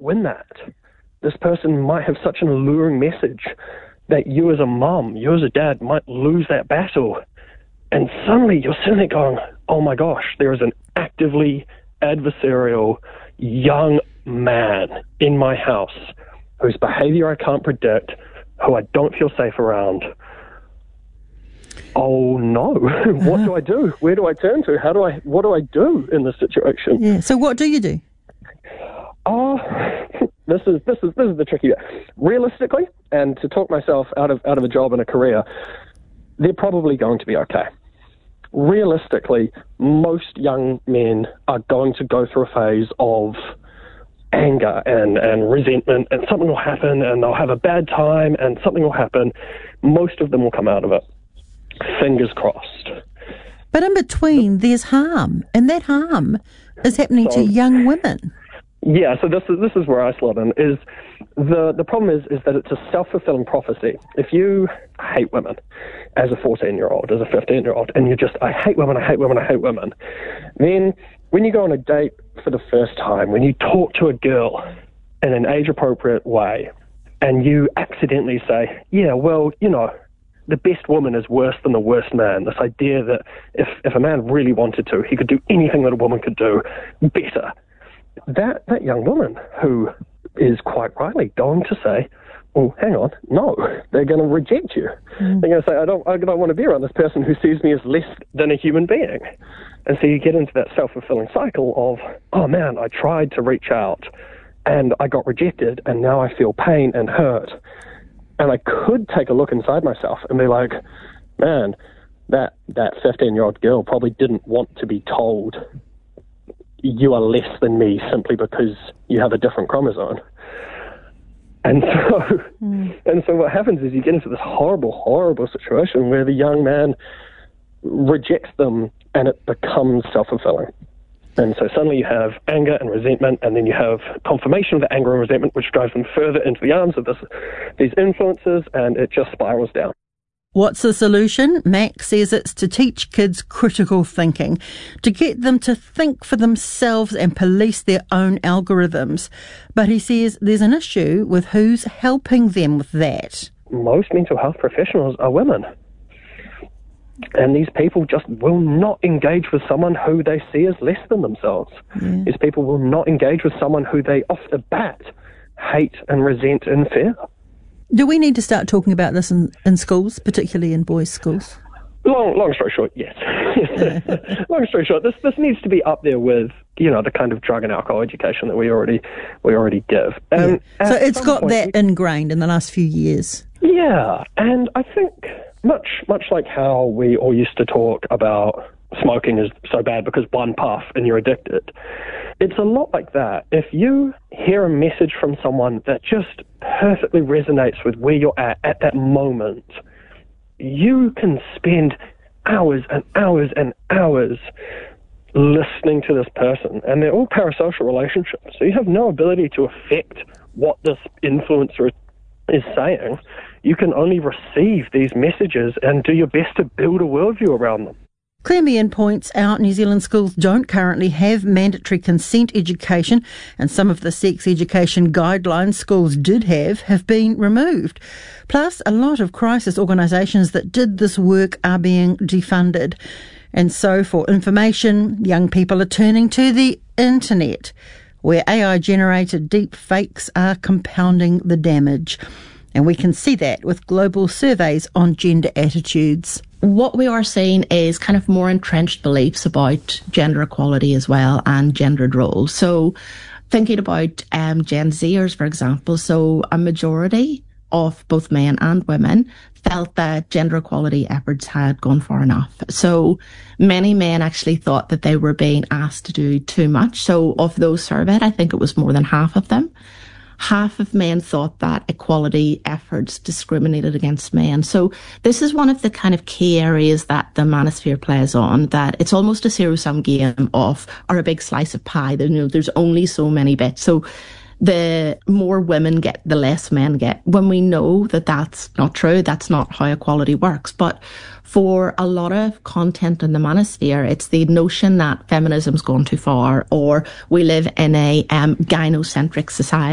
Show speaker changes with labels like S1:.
S1: win that. This person might have such an alluring message that you as a mum, you as a dad might lose that battle. And suddenly you're sitting there going, oh my gosh, there is an actively adversarial young man in my house whose behavior I can't predict, who I don't feel safe around. Oh no, what do I do? Where do I turn to? What do I do in this situation?
S2: Yeah. So what do you do?
S1: This is the tricky bit. Realistically, and to talk myself out of a job and a career, they're probably going to be okay. Realistically, most young men are going to go through a phase of anger and resentment, and something will happen, and they'll have a bad time, and something will happen. Most of them will come out of it. Fingers crossed.
S2: But in between, there's harm, and that harm is happening to young women.
S1: Yeah, so this is where I slot in. Is the problem is that it's a self-fulfilling prophecy. If you hate women as a 14-year-old, as a 15-year-old, and you're just, I hate women, then when you go on a date for the first time, when you talk to a girl in an age-appropriate way, and you accidentally say, yeah, well, you know, the best woman is worse than the worst man. This idea that if a man really wanted to, he could do anything that a woman could do better. That young woman who is quite rightly going to say, well, hang on, no, they're going to reject you. They're going to say, I don't want to be around this person who sees me as less than a human being. And so you get into that self-fulfilling cycle of, oh man, I tried to reach out and I got rejected and now I feel pain and hurt. And I could take a look inside myself and be like, man, that 15-year-old girl probably didn't want to be told you are less than me simply because you have a different chromosome. And so what happens is you get into this horrible, horrible situation where the young man rejects them and it becomes self-fulfilling. And so suddenly you have anger and resentment, and then you have confirmation of the anger and resentment, which drives them further into the arms of these influences, and it just spirals down.
S2: What's the solution? Max says it's to teach kids critical thinking, to get them to think for themselves and police their own algorithms. But he says there's an issue with who's helping them with that.
S1: Most mental health professionals are women. And these people just will not engage with someone who they see as less than themselves. Yeah. These people will not engage with someone who they off the bat hate and resent and fear.
S2: Do we need to start talking about this in schools, particularly in boys' schools?
S1: Long story short, yes. Long story short, this needs to be up there with, you know, the kind of drug and alcohol education that we already give.
S2: So it's got that ingrained in the last few years.
S1: Yeah, and I think much like how we all used to talk about smoking is so bad because one puff and you're addicted. It's a lot like that. If you hear a message from someone that just perfectly resonates with where you're at that moment, you can spend hours and hours and hours listening to this person. And they're all parasocial relationships. So you have no ability to affect what this influencer is saying. You can only receive these messages and do your best to build a worldview around them.
S2: Claire Meehan points out New Zealand schools don't currently have mandatory consent education, and some of the sex education guidelines schools did have been removed. Plus, a lot of crisis organisations that did this work are being defunded. And so for information, young people are turning to the internet, where AI-generated deep fakes are compounding the damage. And we can see that with global surveys on gender attitudes.
S3: What we are seeing is kind of more entrenched beliefs about gender equality as well and gendered roles. So thinking about Gen Zers, for example, so a majority of both men and women felt that gender equality efforts had gone far enough. So many men actually thought that they were being asked to do too much. So of those surveyed, I think it was more than half of them. Half of men thought that equality efforts discriminated against men. So this is one of the kind of key areas that the manosphere plays on, that it's almost a zero-sum game of, or a big slice of pie. There's only so many bits. So the more women get, the less men get. When we know that that's not true, that's not how equality works. But for a lot of content in the manosphere, it's the notion that feminism's gone too far, or we live in a gynocentric society.